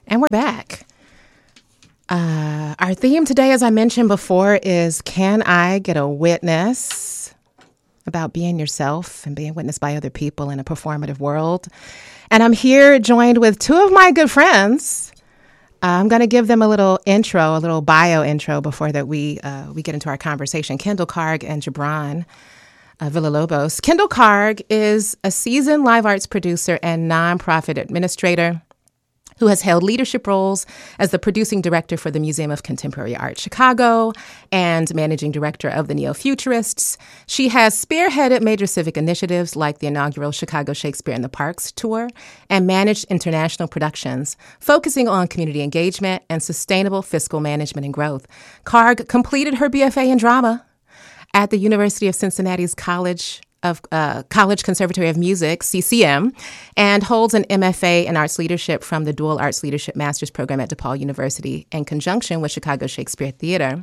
And we're back. Our theme today, as I mentioned before, is Can I Get a Witness? About being yourself and being witnessed by other people in a performative world. And I'm here joined with two of my good friends. I'm going to give them a little intro, a little bio intro before that we get into our conversation. Kendall Karg and Gibran Villalobos. Kendall Karg is a seasoned live arts producer and nonprofit administrator who has held leadership roles as the producing director for the Museum of Contemporary Art Chicago and managing director of the Neo-Futurists. She has spearheaded major civic initiatives like the inaugural Chicago Shakespeare in the Parks tour and managed international productions, focusing on community engagement and sustainable fiscal management and growth. Karg completed her BFA in drama at the University of Cincinnati's College Conservatory of Music, CCM, and holds an MFA in Arts Leadership from the Dual Arts Leadership Master's Program at DePaul University in conjunction with Chicago Shakespeare Theater.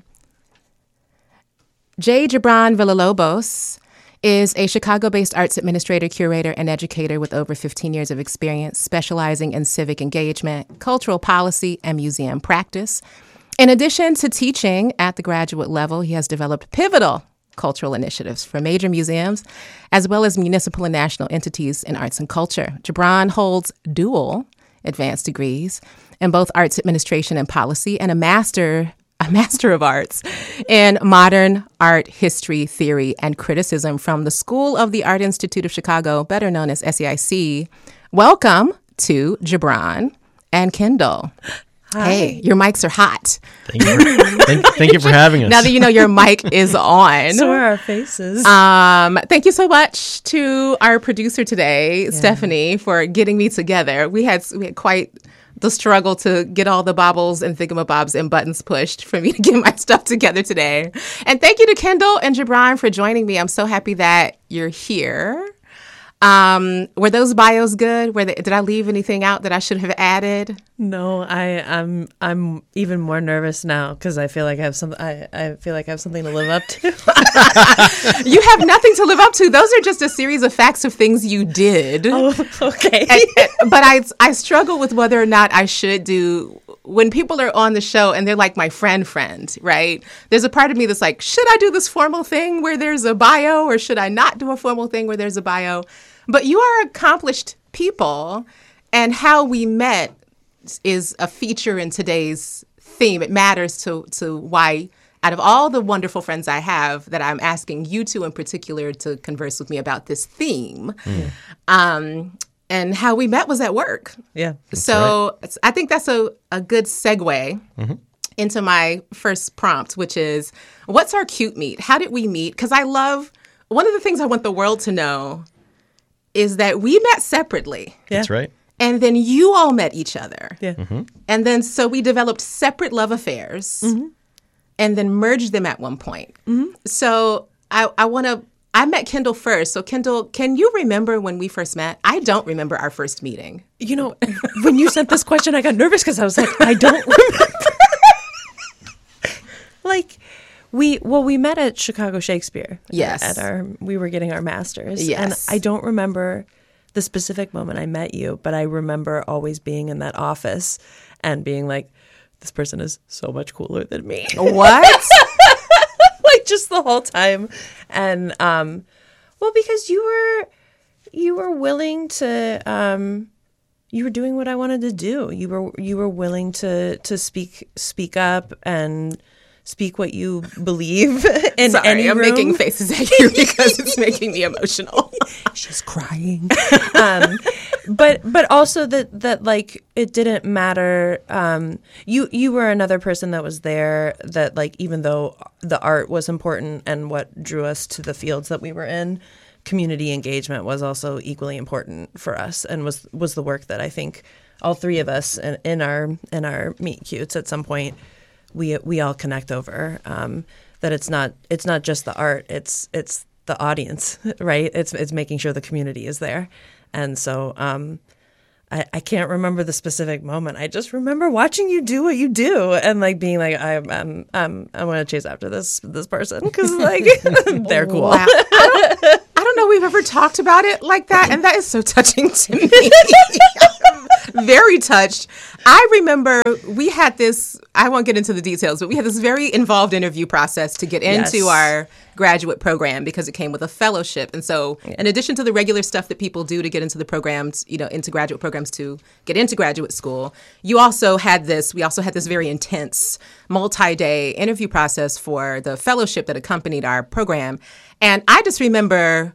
J. Gibran Villalobos is a Chicago-based arts administrator, curator, and educator with over 15 years of experience specializing in civic engagement, cultural policy, and museum practice. In addition to teaching at the graduate level, he has developed pivotal cultural initiatives for major museums, as well as municipal and national entities in arts and culture. Gibran holds dual advanced degrees in both arts administration and policy, and a master of arts in modern art history, theory, and criticism from the School of the Art Institute of Chicago, better known as SAIC. Welcome to Gibran and Kendall. Hi. Hey, your mics are hot. Thank you for having us. Now that you know your mic is on. So are our faces. Thank you so much to our producer today, Stephanie, for getting me together. We had quite the struggle to get all the bobbles and thingamabobs and buttons pushed for me to get my stuff together today. And thank you to Kendall and Gibran for joining me. I'm so happy that you're here. Were those bios good? Did I leave anything out that I should have added? No, I'm even more nervous now because I feel like I have something to live up to. You have nothing to live up to. Those are just a series of facts of things you did. Oh, okay. But I struggle with whether or not I should do. When people are on the show and they're like my friend, right? There's a part of me that's like, should I do this formal thing where there's a bio, or should I not do a formal thing where there's a bio? But you are accomplished people, and how we met is a feature in today's theme. It matters to why, out of all the wonderful friends I have, that I'm asking you two in particular to converse with me about this theme. And how we met was at work. Yeah. So right. I think that's a good segue into my first prompt, which is, what's our cute meet? How did we meet? Because one of the things I want the world to know is that we met separately. Yeah. That's right. And then you all met each other. Yeah. And then so we developed separate love affairs and then merged them at one point. So I met Kendall first. So Kendall, can you remember when we first met? I don't remember our first meeting. You know, when you sent this question, I got nervous because I was like, I don't remember. We met at Chicago Shakespeare. Yes. We were getting our masters. Yes. And I don't remember the specific moment I met you, but I remember always being in that office and being like, this person is so much cooler than me. What? Like just the whole time. And because you were willing to you were doing what I wanted to do. You were willing to speak up and speak what you believe in. Sorry, any I'm room. making faces at you because it's making me emotional. She's crying. But also that like it didn't matter. You were another person that was there that like even though the art was important and what drew us to the fields that we were in, community engagement was also equally important for us and was the work that I think all three of us in our meet cutes at some point we all connect over. That it's not just the art, it's the audience, right? It's making sure the community is there. And so I can't remember the specific moment. I just remember watching you do what you do and like being like, I'm going to chase after this person because like they're cool. Wow. I don't know we've ever talked about it like that, and that is so touching to me. I'm very touched. I remember we had this, I won't get into the details, but we had this very involved interview process to get into our graduate program because it came with a fellowship. And so in addition to the regular stuff that people do to get into the programs, into graduate programs to get into graduate school, we also had this very intense multi-day interview process for the fellowship that accompanied our program. And I just remember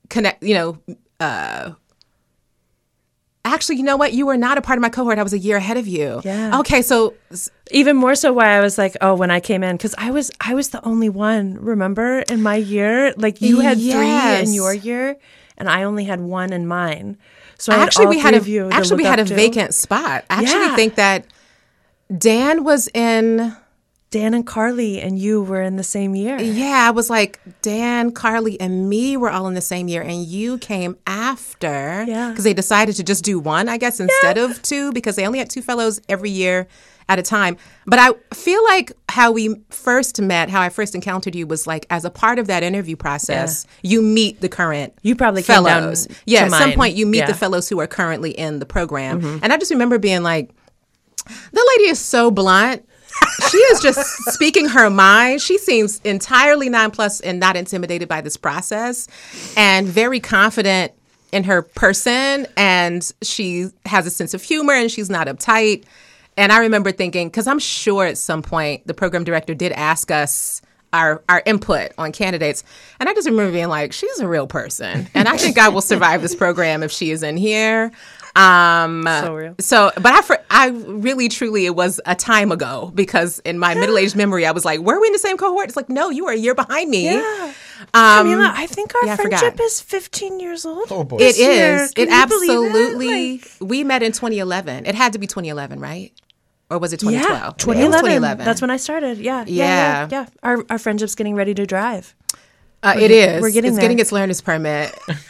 actually, you know what? You were not a part of my cohort. I was a year ahead of you. Yeah. Okay, so even more so why I was like, oh, when I came in, because I was the only one, remember, in my year? Like you had 3 in your year, and I only had 1 in mine. So I actually we had a vacant vacant spot. I actually think that Dan was in. Dan and Carly and you were in the same year. Yeah, I was like, Dan, Carly, and me were all in the same year, and you came after. Yeah. Because they decided to just do 1, I guess, instead of 2, because they only had 2 fellows every year at a time. But I feel like how we first met, how I first encountered you was like as a part of that interview process, you meet the current You probably fellows. Came down Yeah, to at some mine. point you meet Yeah. the fellows who are currently in the program. And I just remember being like, the lady is so blunt. She is just speaking her mind. She seems entirely nonplussed and not intimidated by this process and very confident in her person. And she has a sense of humor and she's not uptight. And I remember thinking, because I'm sure at some point the program director did ask us our input on candidates. And I just remember being like, she's a real person. And I think I will survive this program if she is in here. So real. But I really, truly, it was a time ago because in my middle-aged memory, I was like, were we in the same cohort? It's like, no, you were a year behind me. Yeah. Camila, I think our I friendship forgot. is 15 years old. Oh, boy. It year. is. Can It you believe that? absolutely. We met in 2011. It had to be 2011, right? Or was it 2012? Yeah, It was 2011. That's when I started. Yeah. Our friendship's getting ready to drive. It is. We're getting it's there. getting its learner's permit.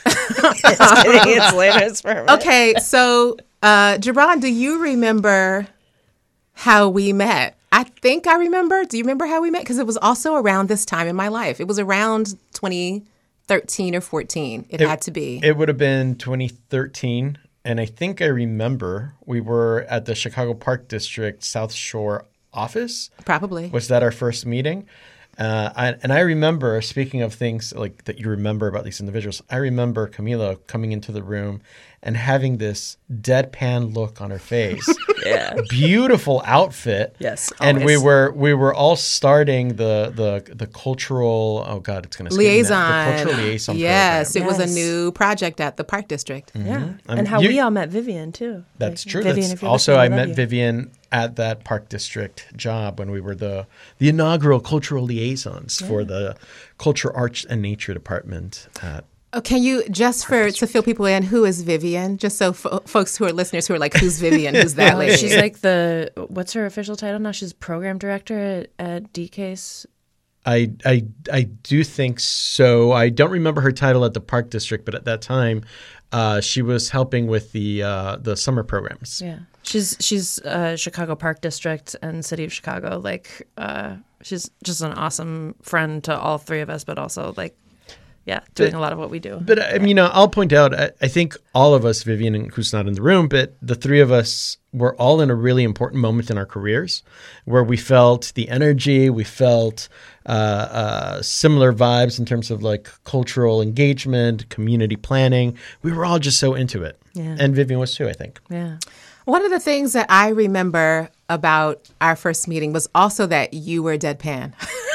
It's latest for Okay, so Jerron, do you remember how we met? I think I remember. Do you remember how we met? Because it was also around this time in my life. It was around 2013 or 14. It had to be. It would have been 2013. And I think I remember we were at the Chicago Park District South Shore office. Probably. Was that our first meeting? And I remember, speaking of things like that you remember about these individuals, I remember Camila coming into the room and having this deadpan look on her face. Yeah. Beautiful outfit. Yes, And always. we were all starting the cultural, oh God, it's going to Liaison. The cultural liaison Yes, program. it was a Yes. new project at the Park District. Yeah. Um, And how you- we all met Vivian, too. That's Like, true. Vivian, That's if you're also, listening, I love met you. Vivian at that Park District job when we were the inaugural cultural liaisons for the Culture, Arts, and Nature Department at Can you, just to fill people in, who is Vivian? Just so folks who are listeners who are like, who's Vivian? Who's that lady? She's like what's her official title now? She's program director at DCASE. I do think so. I don't remember her title at the Park District, but at that time, she was helping with the summer programs. Yeah. She's Chicago Park District and City of Chicago. Like, she's just an awesome friend to all 3 of us, but also like, yeah, doing a lot of what we do. But I mean, I'll point out, I think all of us, Vivian, who's not in the room, but the 3 of us were all in a really important moment in our careers where we felt the energy, we felt similar vibes in terms of like cultural engagement, community planning. We were all just so into it. Yeah. And Vivian was too, I think. Yeah. One of the things that I remember about our first meeting was also that you were deadpan.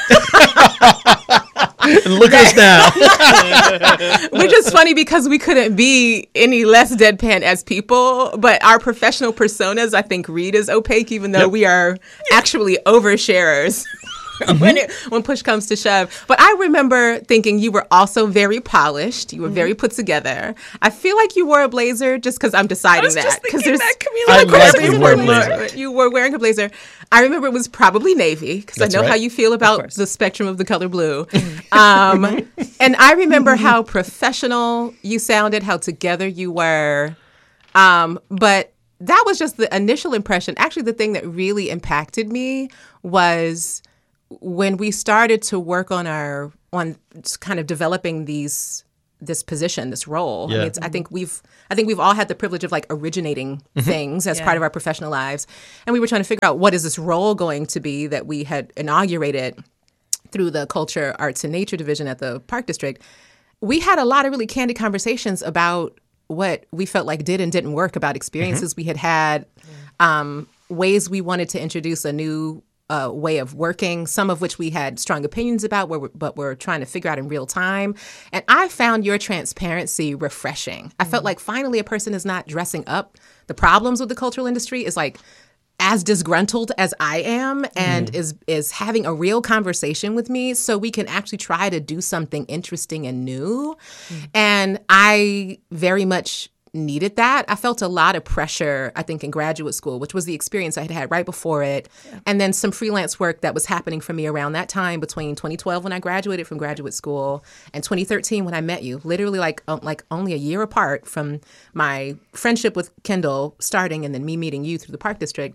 And look at us now. Which is funny because we couldn't be any less deadpan as people, but our professional personas, I think, read as opaque, even though we are actually oversharers. When push comes to shove. But I remember thinking you were also very polished. You were very put together. I feel like you wore a blazer just because I'm deciding that. Because I like you wore a blazer. You were wearing a blazer. I remember it was probably navy because I That's know right. how you feel about the spectrum of the color blue. And I remember how professional you sounded, how together you were. But that was just the initial impression. Actually, the thing that really impacted me was when we started to work on kind of developing these this position, this role. Yeah. I think we've all had the privilege of like originating things as part of our professional lives, and we were trying to figure out what is this role going to be that we had inaugurated through the Culture, Arts, and Nature division at the Park District. We had a lot of really candid conversations about what we felt like did and didn't work, about experiences we had, ways we wanted to introduce a new way of working, some of which we had strong opinions about, but we're trying to figure out in real time. And I found your transparency refreshing. I felt like finally a person is not dressing up the problems with the cultural industry, is like as disgruntled as I am, and is having a real conversation with me so we can actually try to do something interesting and new. And I very much needed that. I felt a lot of pressure, I think, in graduate school, which was the experience I had had right before it. Yeah. And then some freelance work that was happening for me around that time between 2012 when I graduated from graduate school and 2013 when I met you, literally like only a year apart from my friendship with Kendall starting and then me meeting you through the Park District.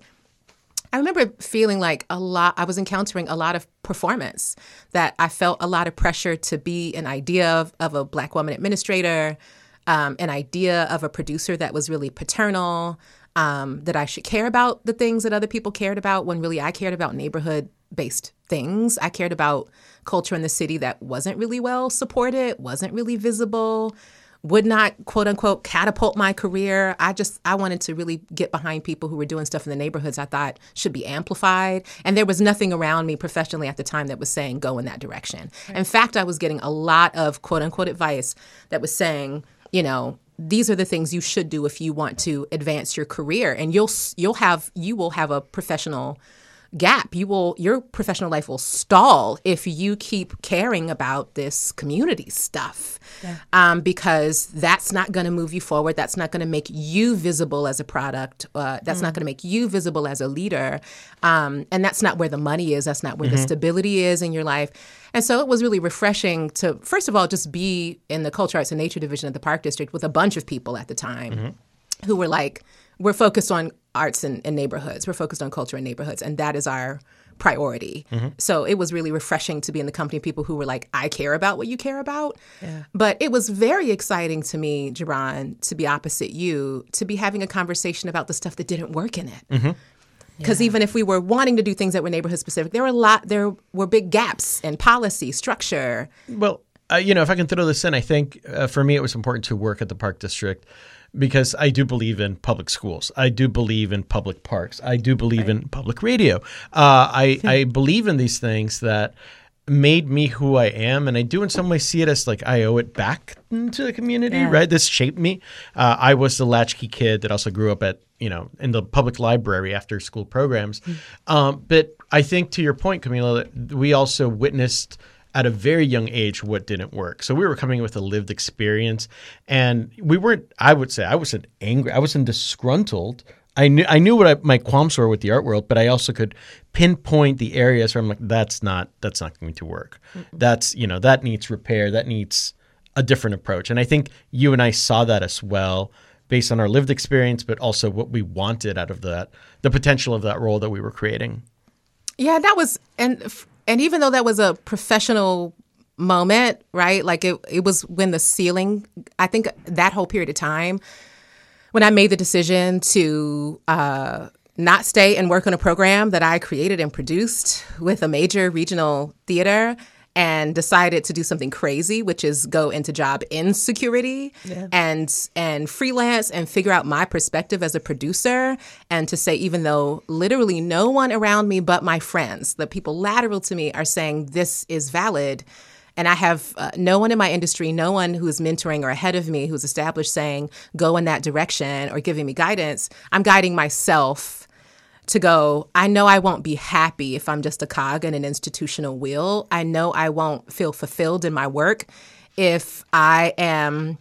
I remember feeling like I was encountering a lot of performance, that I felt a lot of pressure to be an idea of a Black woman administrator, an idea of a producer that was really paternal, that I should care about the things that other people cared about, when really I cared about neighborhood-based things. I cared about culture in the city that wasn't really well supported, wasn't really visible, would not, quote unquote, catapult my career. I wanted to really get behind people who were doing stuff in the neighborhoods I thought should be amplified. And there was nothing around me professionally at the time that was saying, go in that direction. Right. In fact, I was getting a lot of, quote unquote, advice that was saying, you know, these are the things you should do if you want to advance your career, and you will have a professional gap. Your professional life will stall if you keep caring about this community stuff, because that's not going to move you forward. That's not going to make you visible as a product. That's not going to make you visible as a leader. And that's not where the money is. That's not where the stability is in your life. And so it was really refreshing to, first of all, just be in the Culture, Arts, and Nature division at the Park District with a bunch of people at the time who were like, we're focused on arts and neighborhoods. We're focused on culture and neighborhoods, and that is our priority. So it was really refreshing to be in the company of people who were like, I care about what you care about. Yeah. But it was very exciting to me, Jibran, to be opposite you, to be having a conversation about the stuff that didn't work in it. Because even if we were wanting to do things that were neighborhood specific, there were big gaps in policy, structure. Well, if I can throw this in, I think for me it was important to work at the Park District because I do believe in public schools. I do believe in public parks. I do believe in public radio. I believe in these things that made me who I am, and I do in some ways see it as like I owe it back to the community, right? This shaped me. I was the latchkey kid that also grew up at, in the public library after school programs. But I think to your point, Camila, we also witnessed at a very young age what didn't work. So we were coming with a lived experience, and we weren't, I wasn't angry. I wasn't disgruntled. I knew what my qualms were with the art world, but I also could pinpoint the areas where I'm like, that's not going to work. That's, that needs repair. That needs a different approach. And I think you and I saw that as well based on our lived experience, but also what we wanted out of that, the potential of that role that we were creating. Yeah, that was, and even though that was a professional moment, right? Like it was when the ceiling, I think that whole period of time, when I made the decision to not stay and work on a program that I created and produced with a major regional theater, and decided to do something crazy, which is go into job insecurity and freelance and figure out my perspective as a producer, and to say, even though literally no one around me but my friends, the people lateral to me, are saying this is valid, and I have no one in my industry, no one who's mentoring or ahead of me who's established saying go in that direction or giving me guidance, I'm guiding myself to go, I know I won't be happy if I'm just a cog in an institutional wheel. I know I won't feel fulfilled in my work if I am,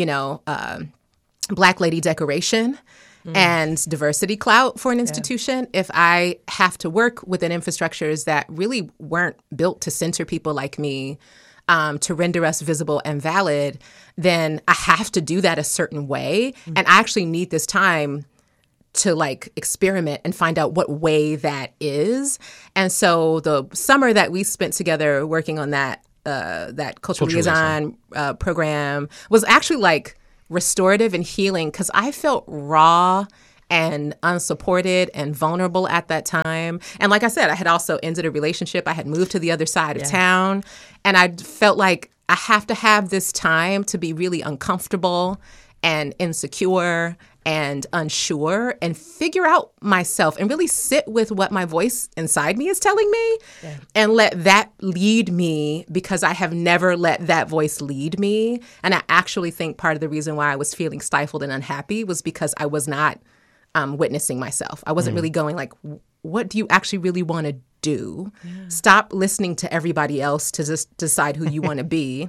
Black lady decoration and diversity clout for an institution. If I have to work within infrastructures that really weren't built to center people like me, to render us visible and valid, then I have to do that a certain way. And I actually need this time to experiment and find out what way that is. And so the summer that we spent together working on that that cultural Cultural liaison program was actually like restorative and healing, because I felt raw and unsupported and vulnerable at that time. And like I said, I had also ended a relationship. I had moved to the other side of town, and I felt like I have to have this time to be really uncomfortable and insecure and unsure and figure out myself and really sit with what my voice inside me is telling me and let that lead me, because I have never let that voice lead me. And I actually think part of the reason why I was feeling stifled and unhappy was because I was not witnessing myself. I wasn't really going like, what do you actually really want to do? Stop listening to everybody else to just decide who you want to be.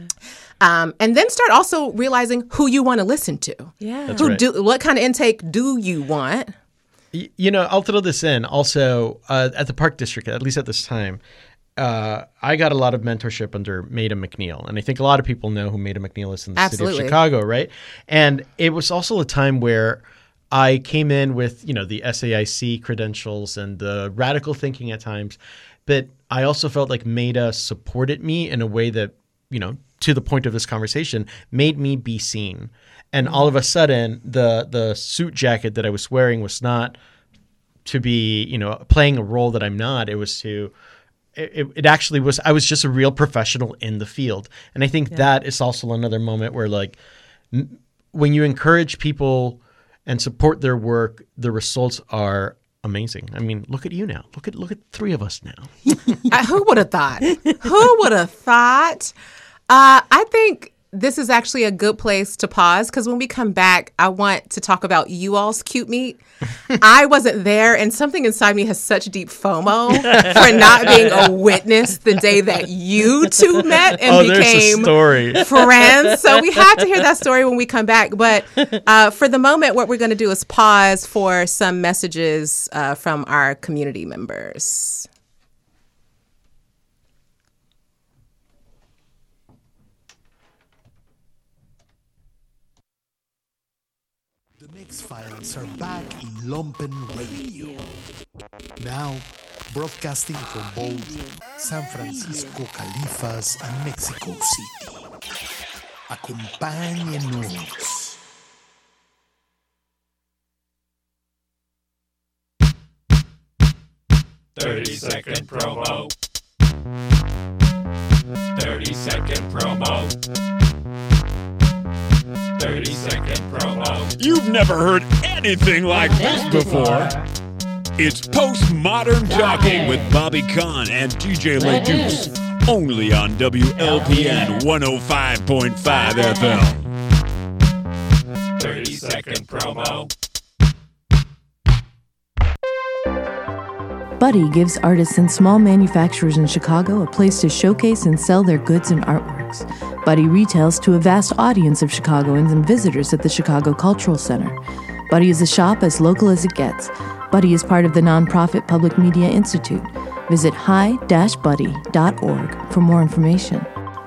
And then start also realizing who you want to listen to. That's right. What kind of intake do you want? You know, I'll throw this in. Also, at the Park District, at least at this time, I got a lot of mentorship under Maida McNeil. And I think a lot of people know who Maida McNeil is in the city of Chicago, right? And it was also a time where I came in with, you know, the SAIC credentials and the radical thinking at times, but I also felt like Maida supported me in a way that, you know, to the point of this conversation, made me be seen. And all of a sudden, the suit jacket that I was wearing was not to be, you know, playing a role that I'm not. It was to, it actually was, I was just a real professional in the field. And I think that is also another moment where, like, when you encourage people and support their work, the results are amazing. I mean, look at you now. Look at three of us now. Who would have thought? Who would have thought? I think this is actually a good place to pause, because when we come back, I want to talk about you all's cute meet. I wasn't there, and something inside me has such deep FOMO for not being a witness the day that you two met and became friends. So we have to hear that story when we come back. But for the moment, what we're going to do is pause for some messages from our community members. X-Files are back in Lumpen Radio. Now, broadcasting from both San Francisco, Califas, and Mexico City. Acompáñenos. Thirty-second promo. 30-second promo. 30-second promo. You've never heard anything like this before. It's Postmodern Talking with Bobby Kahn and DJ LeDeuce. Only on WLPN 105.5 FM. 30-second promo. Buddy gives artists and small manufacturers in Chicago a place to showcase and sell their goods and artworks. Buddy retails to a vast audience of Chicagoans and visitors at the Chicago Cultural Center. Buddy is a shop as local as it gets. Buddy is part of the nonprofit Public Media Institute. Visit hi-buddy.org for more information.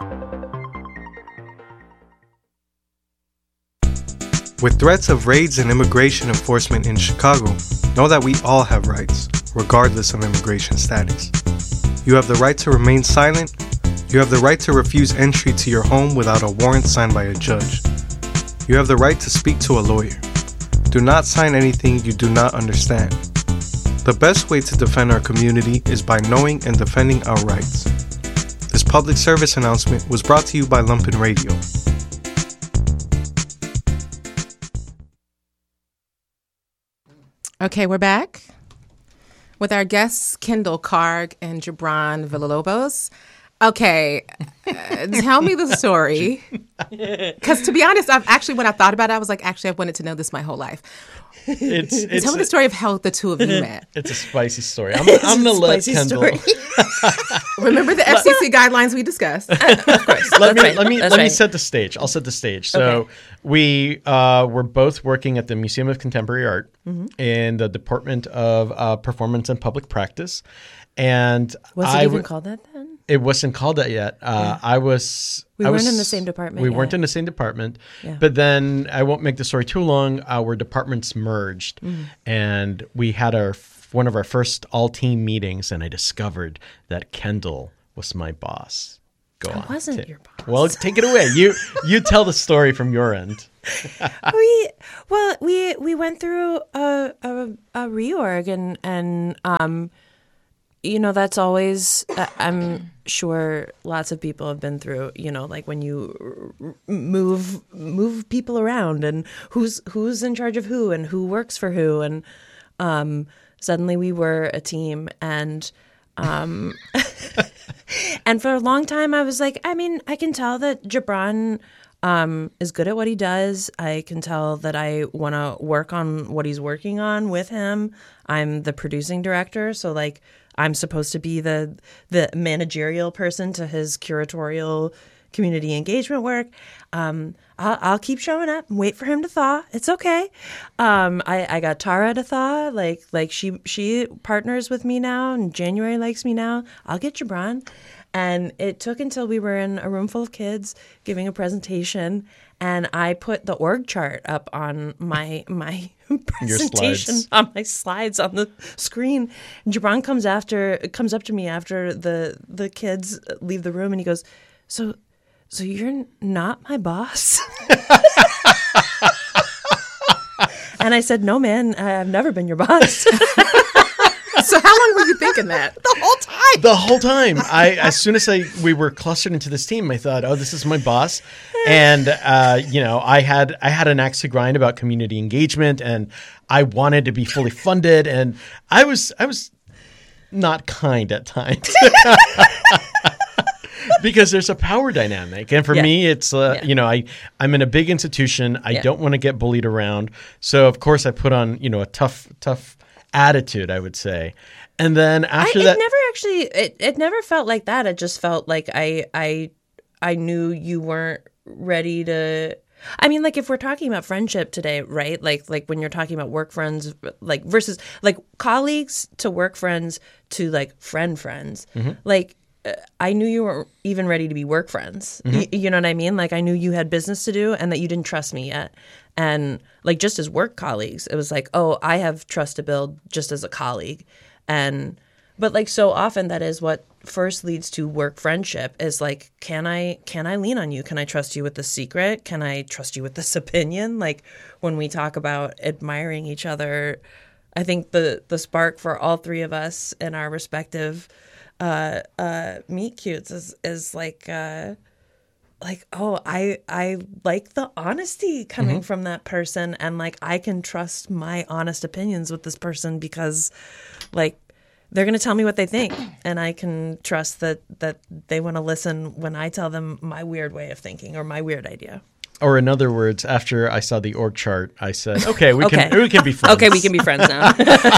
With threats of raids and immigration enforcement in Chicago, know that we all have rights, regardless of immigration status. You have the right to remain silent. You have the right to refuse entry to your home without a warrant signed by a judge. You have the right to speak to a lawyer. Do not sign anything you do not understand. The best way to defend our community is by knowing and defending our rights. This public service announcement was brought to you by Lumpen Radio. Okay, we're back with our guests, Kendall Karg and Gibran Villalobos. Okay, tell me the story. Because to be honest, when I thought about it, I was like, I've wanted to know this my whole life. Tell me the story of how the two of you met. It's a spicy story. I'm going to let Kendall. Remember the FCC guidelines we discussed. Of course. Let me set the stage. I'll set the stage. So we were both working at the Museum of Contemporary Art in the Department of Performance and Public Practice. And was it even called that then? It wasn't called that yet. We weren't in the same department. We weren't in the same department. Yeah. But then, I won't make the story too long, our departments merged. And we had one of our first all-team meetings, and I discovered that Kendall was my boss. Go on. I wasn't your boss. Well, take it away. You tell the story from your end. we went through a reorg and that's always I'm sure lots of people have been through, like when you move people around and who's in charge of who and who works for who, and suddenly we were a team, and and for a long time I was like, I can tell that Gibran is good at what he does. I can tell that I want to work on what he's working on with him. I'm the producing director, so like I'm supposed to be the managerial person to his curatorial community engagement work. I'll keep showing up and wait for him to thaw. It's okay. I got Tara to thaw. Like she partners with me now, and January likes me now. I'll get Gibran. And it took until we were in a room full of kids giving a presentation, and I put the org chart up on my presentation on my slides on the screen. And Gibran comes up to me after the kids leave the room, and he goes, So you're not my boss? And I said, no, man, I've never been your boss. So how long were you thinking that? The whole time. As soon as we were clustered into this team, I thought, oh, this is my boss. And, I had an axe to grind about community engagement, and I wanted to be fully funded. And I was not kind at times. Because there's a power dynamic. And for me, it's, I'm in a big institution. I don't want to get bullied around. So, of course, I put on, a tough attitude, I would say. And then after that... It never felt like that. It just felt like I knew you weren't ready to... like if we're talking about friendship today, right? Like when you're talking about work friends, like versus like colleagues to work friends to like friends, like... I knew you weren't even ready to be work friends. You know what I mean? Like I knew you had business to do and that you didn't trust me yet. And like just as work colleagues, it was like, oh, I have trust to build just as a colleague. But like so often that is what first leads to work friendship is like, can I lean on you? Can I trust you with the secret? Can I trust you with this opinion? Like when we talk about admiring each other, I think the spark for all three of us in our respective meet cutes is like oh I like the honesty coming from that person, and like I can trust my honest opinions with this person because like they're going to tell me what they think, and I can trust that they want to listen when I tell them my weird way of thinking or my weird idea. Or in other words, after I saw the org chart, I said, okay, we can be friends. Okay, we can be friends now.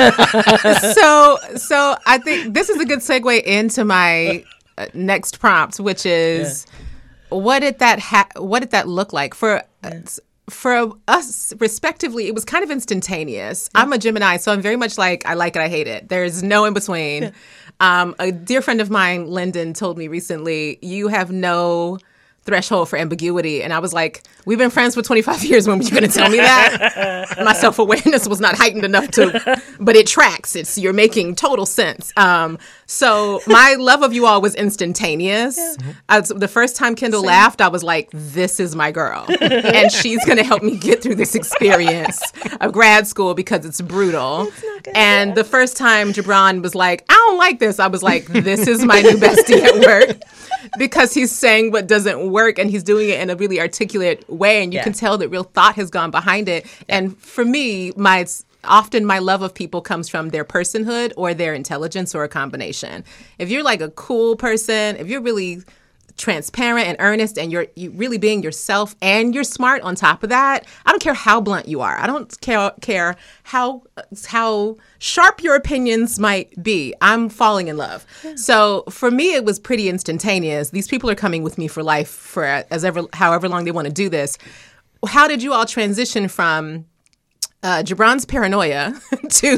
So I think this is a good segue into my next prompt, which is what did that look like for us respectively? It was kind of instantaneous. I'm a Gemini, so I'm very much like I like it, I hate it. There's no in between. A dear friend of mine, Lyndon, told me recently, you have no threshold for ambiguity. And I was like, we've been friends for 25 years. When were you going to tell me that? My self-awareness was not heightened enough but it tracks. You're making total sense. So my love of you all was instantaneous. The first time Kendall laughed, I was like, this is my girl. And she's going to help me get through this experience of grad school because it's brutal. And the first time Gibran was like, I don't like this, I was like, this is my new bestie at work. Because he's saying what doesn't work and he's doing it in a really articulate way, and you can tell that real thought has gone behind it. And for me, often my love of people comes from their personhood or their intelligence or a combination. If you're like a cool person, if you're really transparent and earnest and you're really being yourself and you're smart on top of that, I don't care how blunt you are. I don't care how sharp your opinions might be. I'm falling in love. Yeah. So for me, it was pretty instantaneous. These people are coming with me for life for however long they want to do this. How did you all transition from Gibran's paranoia to,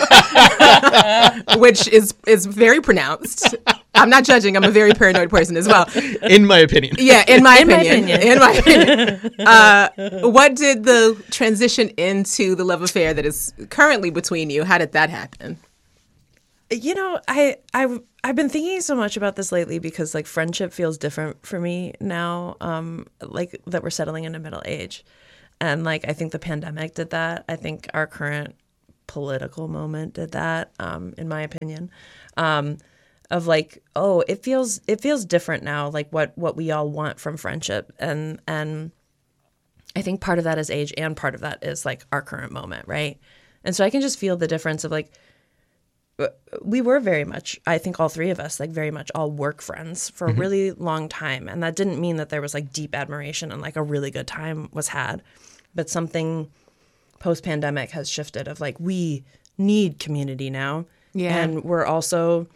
which is very pronounced. I'm not judging. I'm a very paranoid person as well. In my opinion. Yeah, in my opinion. What did the transition into the love affair that is currently between you? How did that happen? You know, I've been thinking so much about this lately because like friendship feels different for me now. Like that we're settling into middle age, and like I think the pandemic did that. I think our current political moment did that. In my opinion, of like, oh, it feels different now. Like what we all want from friendship, and I think part of that is age, and part of that is like our current moment, right? And so I can just feel the difference of like. We were very much, I think all three of us, like very much all work friends for a really long time. And that didn't mean that there was like deep admiration and like a really good time was had. But something post-pandemic has shifted of like, we need community now. Yeah. And we're also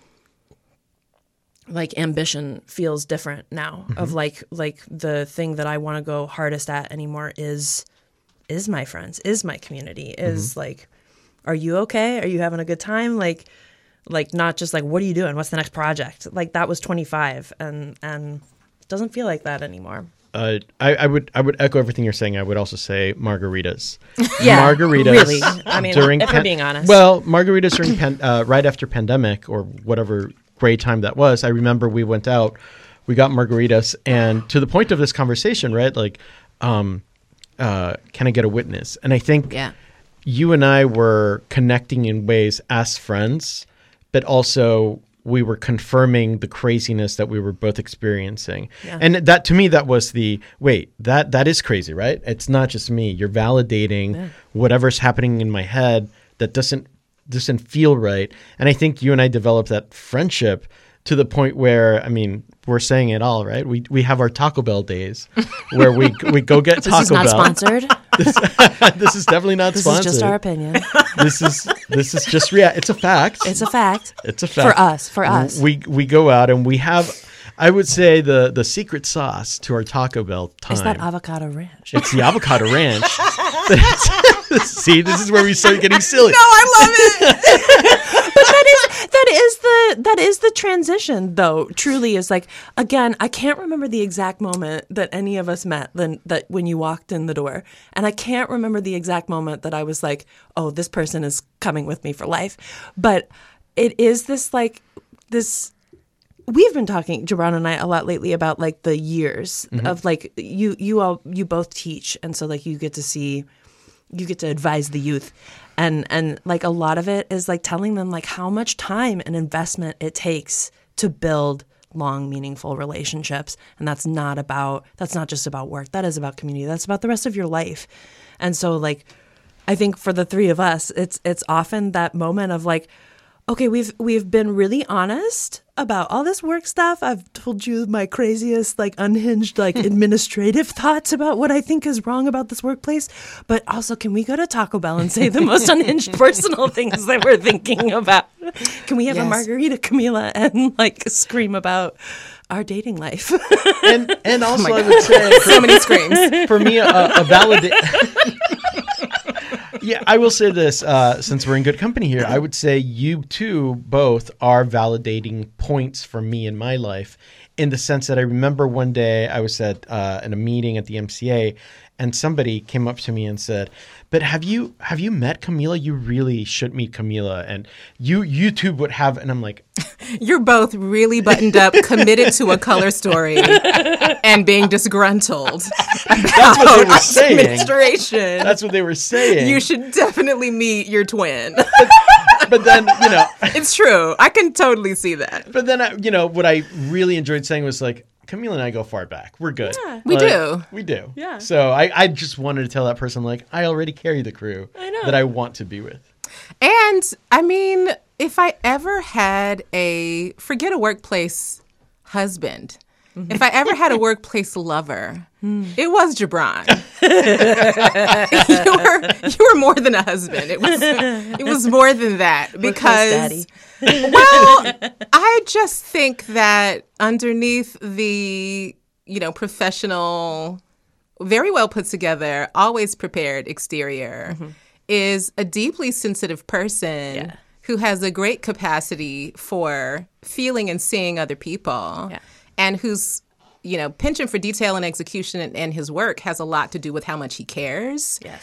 like ambition feels different now of like the thing that I want to go hardest at anymore is my friends, is my community, is like, are you okay? Are you having a good time? Like not just like, what are you doing? What's the next project? Like that was 25 and it doesn't feel like that anymore. I would echo everything you're saying. I would also say margaritas. Yeah, margaritas. Really. I mean, if we're being honest. Well, margaritas during right after pandemic or whatever great time that was. I remember we went out, we got margaritas, and to the point of this conversation, right? Like, can I get a witness? And I think. Yeah. You and I were connecting in ways as friends, but also we were confirming the craziness that we were both experiencing. Yeah. And that, to me, that was that is crazy, right? It's not just me. You're validating whatever's happening in my head that doesn't feel right. And I think you and I developed that friendship to the point where, I mean, we're saying it all, right? We have our Taco Bell days where we go get Taco Bell. This is not sponsored. This is definitely not sponsored. This is just our opinion. This is just it's a fact. It's a fact. It's a fact. For us. We go out and we have, I would say the secret sauce to our Taco Bell time. It's that avocado ranch. It's the avocado ranch. See, this is where we start getting silly. No, I love it. But that is the transition, though. Truly, is like, again, I can't remember the exact moment that any of us met that when you walked in the door, and I can't remember the exact moment that I was like, oh, this person is coming with me for life. But it is this like this. We've been talking, Gibran and I, a lot lately about like the years of like you both teach, and so like you get to advise the youth, and like a lot of it is like telling them like how much time and investment it takes to build long, meaningful relationships, and that's not just about work. That is about community. That's about the rest of your life, and so like I think for the three of us, it's often that moment of like, okay, we've been really honest about all this work stuff. I've told you my craziest, like unhinged, like administrative thoughts about what I think is wrong about this workplace. But also, can we go to Taco Bell and say the most unhinged personal things that we're thinking about? Can we have a margarita, Camila, and like scream about our dating life? And also, I would say so many screams. For me, a validate. Yeah, I will say this, since we're in good company here, I would say you two both are validating points for me in my life, in the sense that I remember one day I was at in a meeting at the MCA, and somebody came up to me and said, but have you met Camila? You really should meet Camila. And you two would have, and I'm like, you're both really buttoned up, committed to a color story, and being disgruntled that's what they were saying. Administration. That's what they were saying. You should definitely meet your twin. But then, it's true. I can totally see that. But then, what I really enjoyed saying was like, Camila and I go far back. We're good. Yeah, we do. We do. Yeah. So I just wanted to tell that person, like, I already carry the crew that I want to be with. And, I mean, if I ever had forget a workplace husband, if I ever had a workplace lover, it was Gibran. you were more than a husband. It was more than that, because well, I just think that underneath the professional, very well put together, always prepared exterior is a deeply sensitive person who has a great capacity for feeling and seeing other people. Yeah. And whose, penchant for detail and execution and his work has a lot to do with how much he cares. Yes.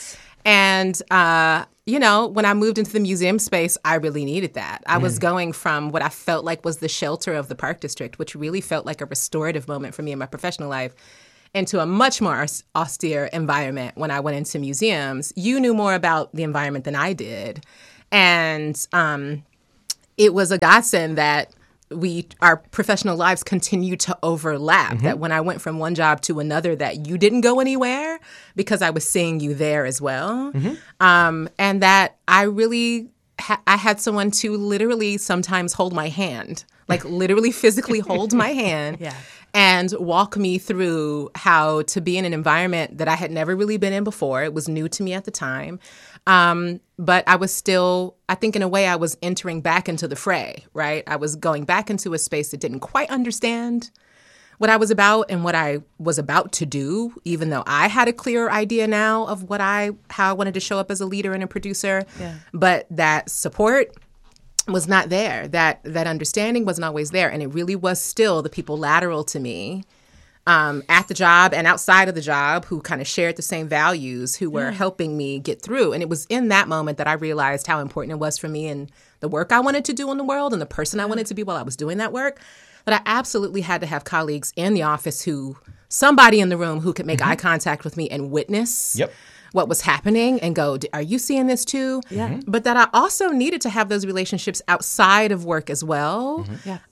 And, when I moved into the museum space, I really needed that. I was going from what I felt like was the shelter of the Park District, which really felt like a restorative moment for me in my professional life, into a much more austere environment when I went into museums. You knew more about the environment than I did. And it was a godsend that our professional lives continued to overlap, that when I went from one job to another, that you didn't go anywhere because I was seeing you there as well. And that I really, I had someone to literally sometimes hold my hand, like literally physically hold my hand. And walk me through how to be in an environment that I had never really been in before. It was new to me at the time. But I was still, I think in a way I was entering back into the fray, right? I was going back into a space that didn't quite understand what I was about and what I was about to do, even though I had a clearer idea now of how I wanted to show up as a leader and a producer. But that support was not there. That understanding wasn't always there. And it really was still the people lateral to me at the job and outside of the job who kind of shared the same values, who were helping me get through. And it was in that moment that I realized how important it was for me and the work I wanted to do in the world and the person I wanted to be while I was doing that work. But I absolutely had to have colleagues in the office somebody in the room who could make eye contact with me and witness what was happening and go, are you seeing this too? But that I also needed to have those relationships outside of work as well,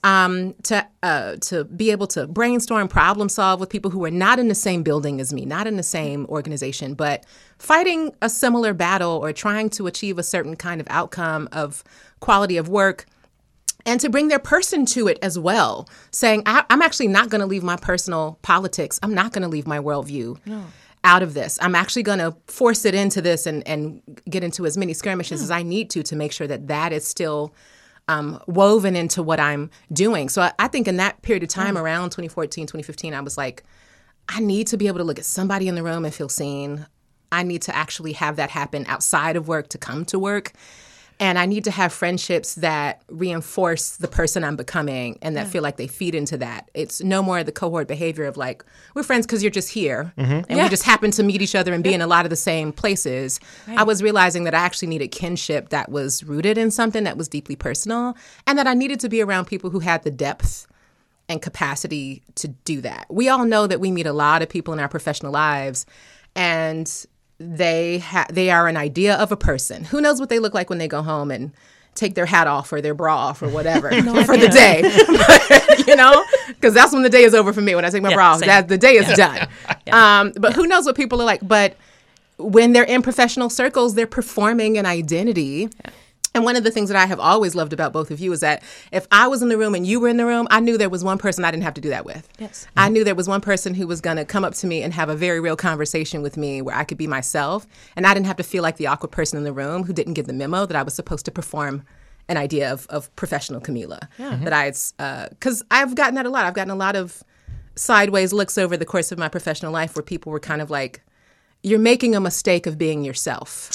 to be able to brainstorm, problem solve with people who were not in the same building as me, not in the same organization, but fighting a similar battle or trying to achieve a certain kind of outcome of quality of work. And to bring their person to it as well, saying, I'm actually not going to leave my personal politics. I'm not going to leave my worldview out of this. I'm actually going to force it into this and get into as many skirmishes as I need to make sure that is still woven into what I'm doing. So I think in that period of time around 2014, 2015, I was like, I need to be able to look at somebody in the room and feel seen. I need to actually have that happen outside of work to come to work. And I need to have friendships that reinforce the person I'm becoming and that feel like they feed into that. It's no more the cohort behavior of like, we're friends because you're just here and we just happen to meet each other and be in a lot of the same places. I was realizing that I actually needed kinship that was rooted in something that was deeply personal and that I needed to be around people who had the depth and capacity to do that. We all know that we meet a lot of people in our professional lives and they are an idea of a person. Who knows what they look like when they go home and take their hat off or their bra off or whatever for the day. Because that's when the day is over for me. When I take my bra off, the day is done. But who knows what people are like. But when they're in professional circles, they're performing an identity. And one of the things that I have always loved about both of you is that if I was in the room and you were in the room, I knew there was one person I didn't have to do that with. I knew there was one person who was going to come up to me and have a very real conversation with me where I could be myself. And I didn't have to feel like the awkward person in the room who didn't get the memo that I was supposed to perform an idea of professional Camila. Because I've gotten that a lot. I've gotten a lot of sideways looks over the course of my professional life where people were kind of like, you're making a mistake of being yourself.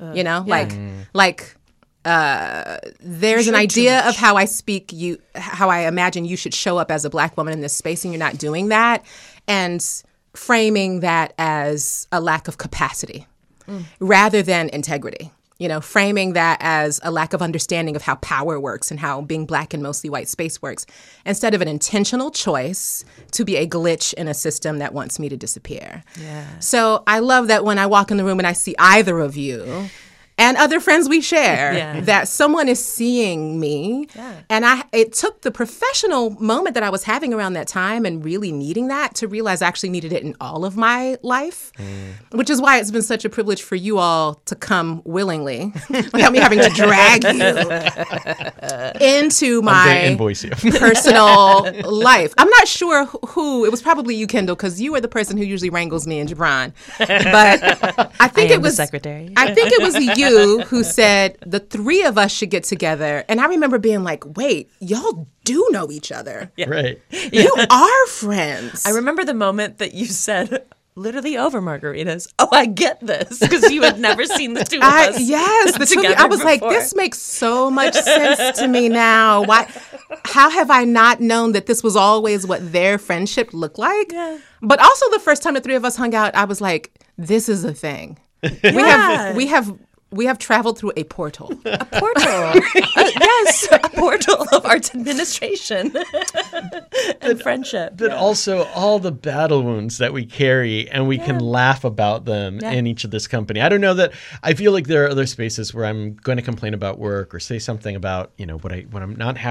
There's an idea of how I speak how I imagine you should show up as a Black woman in this space, and you're not doing that, and framing that as a lack of capacity rather than integrity. Framing that as a lack of understanding of how power works and how being Black in mostly white space works, instead of an intentional choice to be a glitch in a system that wants me to disappear. So I love that when I walk in the room and I see either of you and other friends we share, that someone is seeing me. And it took the professional moment that I was having around that time and really needing that to realize I actually needed it in all of my life, which is why it's been such a privilege for you all to come willingly without me having to drag you into my personal life. I'm not sure who. It was probably you, Kendall, because you are the person who usually wrangles me and Jibran. But I think it was the secretary. I think it was you who said the three of us should get together. And I remember being like, wait, y'all do know each other. Right. You are friends. I remember the moment that you said, literally over margaritas, oh, I get this, because you had never seen the two of us. Yes, the two of you. I was before. like, this makes so much sense to me now. Why? How have I not known that this was always what their friendship looked like? But also the first time the three of us hung out, I was like, this is a thing. We have traveled through a portal. A portal. Yes, a portal of arts administration and friendship. But also all the battle wounds that we carry, and we can laugh about them in each of this company. I don't know that I feel like there are other spaces where I'm going to complain about work or say something about, what I'm not happy